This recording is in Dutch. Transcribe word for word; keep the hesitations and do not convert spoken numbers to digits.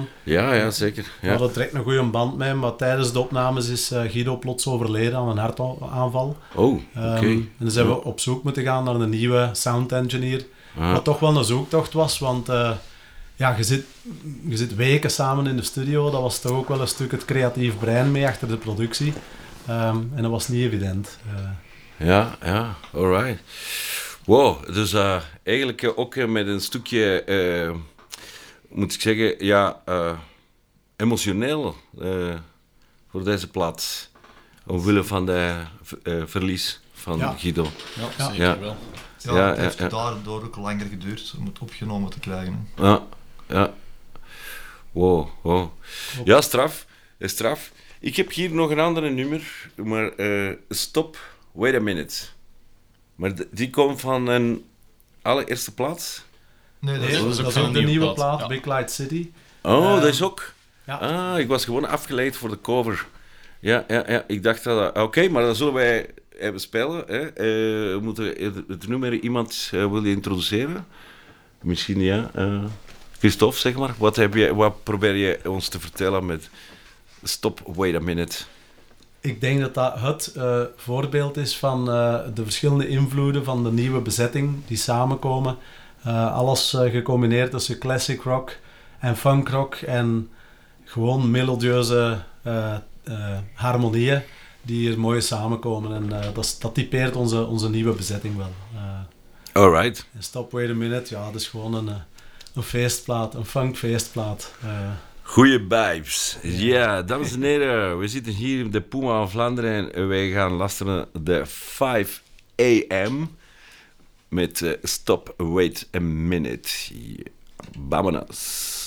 Ja, ja, zeker. Ja. We hadden direct een goede band met hem, maar tijdens de opnames is uh, Guido plots overleden aan een hartaanval. Oh, oké. Okay. Um, en dus hebben we op zoek moeten gaan naar een nieuwe sound engineer. Ah. Wat toch wel een zoektocht was, want uh, ja, je, zit, je zit weken samen in de studio. Dat was toch ook wel een stuk het creatief brein mee achter de productie. Um, en dat was niet evident. Uh, Ja, ja, alright. Wow, dus uh, eigenlijk uh, ook uh, met een stukje, uh, moet ik zeggen, ja, uh, emotioneel uh, voor deze plaats. Omwille van de uh, verlies van ja. Guido. Ja, ja, zeker ja. wel. Ja, ja, het heeft ja, ja. daardoor ook langer geduurd om het opgenomen te krijgen. Ja, ja. Wow, wow. Ja, straf, straf. Ik heb hier nog een andere nummer, maar uh, Stop, Wait a Minute. Maar d- die komt van een allereerste plaats? Nee, dat nee, is, dat is ook, dat is ook de nieuwe plaat, plaat ja. Big Light City. Oh, uh, dat is ook? Ja. Ah, ik was gewoon afgeleid voor de cover. Ja, ja, ja. Ik dacht dat... Oké, okay, maar dan zullen wij even spelen. Hè. Uh, we moeten het nummer iemand uh, wil je introduceren? Misschien ja. Uh, Christophe, zeg maar. Wat, heb je, wat probeer je ons te vertellen met Stop, Wait a Minute? Ik denk dat dat het uh, voorbeeld is van uh, de verschillende invloeden van de nieuwe bezetting die samenkomen. Uh, alles uh, gecombineerd tussen classic rock en funk rock en gewoon melodieuze uh, uh, harmonieën die hier mooi samenkomen. En uh, dat, dat typeert onze, onze nieuwe bezetting wel. Uh, Alright. Stop, Wait a Minute, ja, dat is gewoon een, een feestplaat, een funk feestplaat. Uh, Goeie vibes. Ja, dames en heren, we zitten hier in de Puma van Vlaanderen en wij gaan luisteren de vijf a.m. met uh, Stop, Wait a Minute. Vamonos.